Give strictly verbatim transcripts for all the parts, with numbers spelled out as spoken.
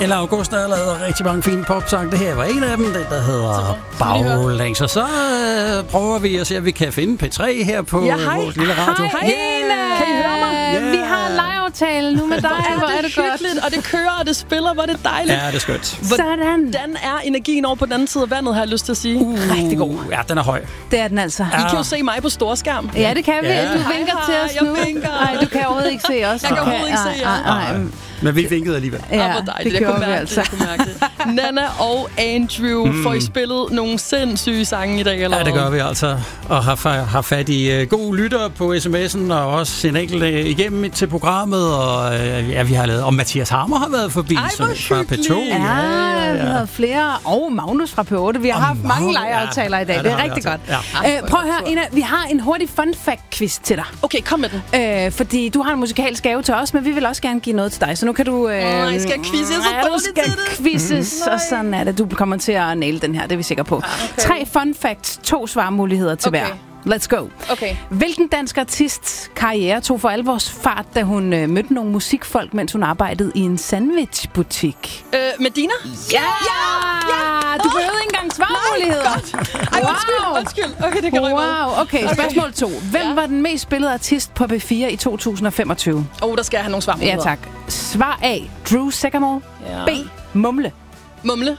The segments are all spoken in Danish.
Eller August har lavet rigtig mange fine popsange. Det her var en af dem, den der hedder Baglæns. Og så øh, prøver vi at se, om vi kan finde P tre her på ja, hej. vores lille radio. Hej, yeah. Kan I høre mig? Yeah. Vi har en lejeaftale nu med dig. Hvor er det, det hyggeligt, og det kører, og det spiller, hvor det er dejligt. Ja, det er skønt. Sådan. Hvordan er energien over på den anden side af vandet, har jeg lyst til at sige? Uh, Rigtig god. Ja, den er høj. Det er den altså. I kan jo se mig på storskærm. Ja, det kan vi. Ja. Du vinker hej, til hej, os nu. jeg vinker. Nej, du kan overhovedet ikke se os. Jeg kan overhovedet ikke se jer. Nej, nej. Men vi vinkede alligevel. Ja, ja, hvor dejligt. det Jeg kunne gjorde vi mærke altså. det. Jeg kunne mærke det. Nana og Andrew, mm. får I spillet nogle sindssyge sange i dag, eller Ja, det gør vi altså. Og har, har fat i uh, gode lyttere på sms'en, og også en enkelt uh, igennem til programmet. Og uh, ja, vi har lavet... Og Mathias Hammer har været forbi. Ej, hvor fra P to. Ja, ja, ja, ja. Vi har flere. Og Magnus fra P otte. Vi har og haft mange Magnus, lejeaftaler ja. i dag. Ja, det er det rigtig altså. godt. Ja. Øh, prøv at høre, Ina. Vi har en hurtig fun fact-quiz til dig. Okay, kom med den. Øh, fordi du har en musikalsk gave til os, men vi vil også gerne give noget til dig. Så nu kan du... Øh, Åh, jeg skal quizze. Jeg er så ja, du dårlig skal til det. quizzes, og sådan er det. Du kommer til at naile den her, det er vi sikre på. Okay. Tre fun facts, to svarmuligheder til Okay. hver. Let's go. Okay. Hvilken dansk artist karriere tog for alvors fart, da hun øh, mødte nogle musikfolk, mens hun arbejdede i en sandwichbutik? Øh, Medina? Ja! Ja! Du behøvede ikke engang svarmuligheder. Ej, undskyld, undskyld. Okay, det kan jeg Wow, okay. Okay. Spørgsmål to. Hvem Ja. var den mest spillede artist på P fire i to tusind og femogtyve? Åh, oh, der skal jeg have nogle svar. Ja, tak. Svar A. Drew Sycamore. Ja. B. Mumle. Mumle?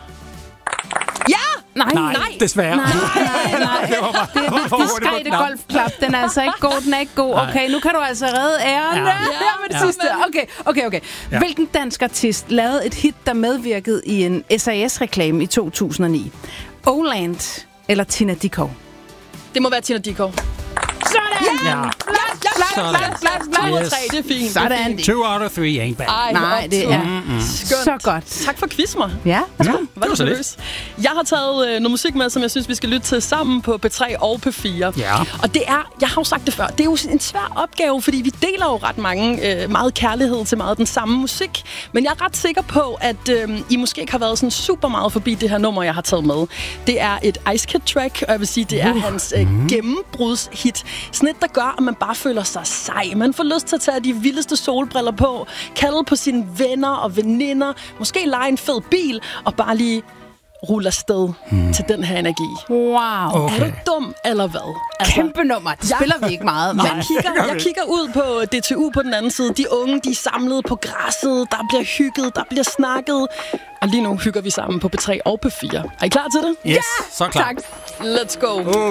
Ja! Nej, Nej, desværre. Nej, nej, nej. Det var bare- Det er det diskrete golfklap. Den er altså ikke god, den er ikke god. Okay, nu kan du altså redde æren. Ja. Ja, med det Ja. sidste. Okay, okay, okay. Ja. Hvilken dansk artist lavede et hit, der medvirkede i en S A S-reklame i to tusind og ni? Oland eller Tina Dickow? Det må være Tina Dickow. Sådan! Ja. Plads, plads, plads, plads. To og Yes. tre, det er fint. Sådan. Det er fint. Two out of three ain't bad. Ej, Nej, det er Skønt. så godt. Tak for quiz mig. Ja, værsgo. Mm. Var Det var så nervøs. Jeg har taget øh, noget musik med, som jeg synes, vi skal lytte til sammen på P tre og P fire. Ja. Og det er, jeg har jo sagt det før, det er jo en svær opgave, fordi vi deler jo ret mange, øh, meget kærlighed til meget af den samme musik. Men jeg er ret sikker på, at øh, I måske ikke har været sådan super meget forbi det her nummer, jeg har taget med. Det er et Ice Kid track, og jeg vil sige, det er uh. hans øh, gennembrudshit. Sådan et, der gør, at man bare føler sig sej. Man får lyst til at tage de vildeste solbriller på, kalde på sine venner og veninder, måske lege en fed bil, og bare lige rulle afsted hmm. til den her energi. Wow. Okay. Er du dum, eller hvad? Altså, Kæmpe nummer. Det spiller vi ikke meget. Men jeg kigger, jeg kigger ud på D T U på den anden side. De unge, de er samlet på græsset. Der bliver hygget, der bliver snakket. Og lige nu hygger vi sammen på P tre og P fire. Er I klar til det? Yes, så klar. Tak. Let's go.